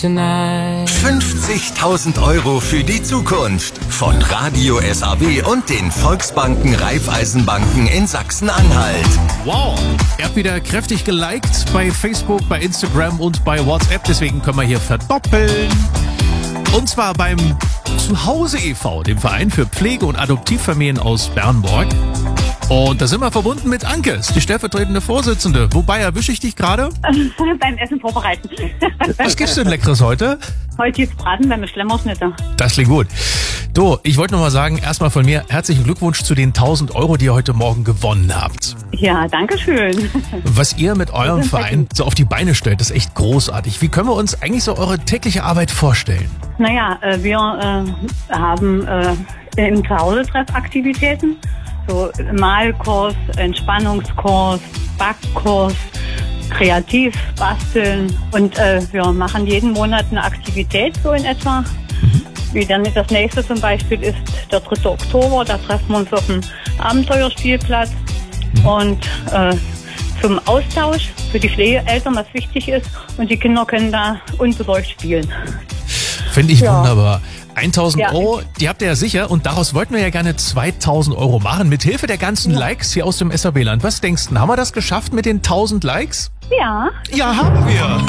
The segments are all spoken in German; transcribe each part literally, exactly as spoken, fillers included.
fünfzigtausend Euro für die Zukunft von Radio S A B und den Volksbanken Raiffeisenbanken in Sachsen-Anhalt. Wow, ihr habt wieder kräftig geliked bei Facebook, bei Instagram und bei WhatsApp, deswegen können wir hier verdoppeln. Und zwar beim Zuhause e V, dem Verein für Pflege- und Adoptivfamilien aus Bernburg. Und da sind wir verbunden mit Anke, ist die stellvertretende Vorsitzende. Wobei erwische ich dich gerade? Beim Essen vorbereiten. Was gibt's denn Leckeres heute? Heute gibt's Braten beim Schlemmerschnitter. Das klingt gut. Du, ich wollte noch mal sagen, erstmal von mir herzlichen Glückwunsch zu den tausend Euro, die ihr heute Morgen gewonnen habt. Ja, danke schön. Was ihr mit eurem Verein so auf die Beine stellt, ist echt großartig. Wie können wir uns eigentlich so eure tägliche Arbeit vorstellen? Naja, äh, wir äh, haben äh, im Zuhause-Treff Aktivitäten. So Malkurs, Entspannungskurs, Backkurs, Kreativ, Basteln. Und äh, wir machen jeden Monat eine Aktivität so in etwa. Wie dann das nächste zum Beispiel ist der dritte Oktober. Da treffen wir uns auf dem Abenteuerspielplatz. Und äh, zum Austausch für die Pflegeeltern, was wichtig ist. Und die Kinder können da unbesorgt spielen. Finde ich Ja. wunderbar. tausend Ja. Euro, die habt ihr ja sicher. Und daraus wollten wir ja gerne zweitausend Euro machen. Mit Hilfe der ganzen Likes hier aus dem S A B-Land. Was denkst du, haben wir das geschafft mit den tausend Likes? Ja. Ja, haben wir.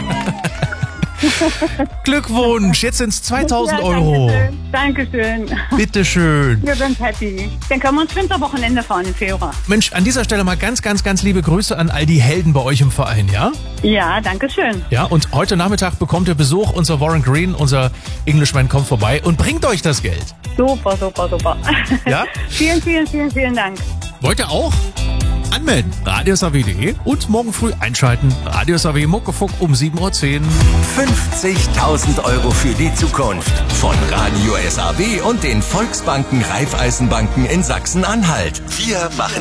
Glückwunsch, jetzt sind es zweitausend Ja, Euro. Dankeschön. Dankeschön. Bitteschön. Wir sind happy. Dann können wir uns Winterwochenende fahren im Februar. Mensch, an dieser Stelle mal ganz, ganz, ganz liebe Grüße an all die Helden bei euch im Verein, ja? Ja, danke schön. Ja, und heute Nachmittag bekommt ihr Besuch. Unser Warren Green, unser Englishman, kommt vorbei und bringt euch das Geld. Super, super, super. Ja? Vielen, vielen, vielen, vielen Dank. Wollt ihr auch? Anmelden, radio s a w punkt de und morgen früh einschalten. Radio S A W Muckefuck um sieben Uhr zehn. fünfzigtausend Euro für die Zukunft von Radio S A B und den Volksbanken Raiffeisenbanken in Sachsen-Anhalt. Wir machen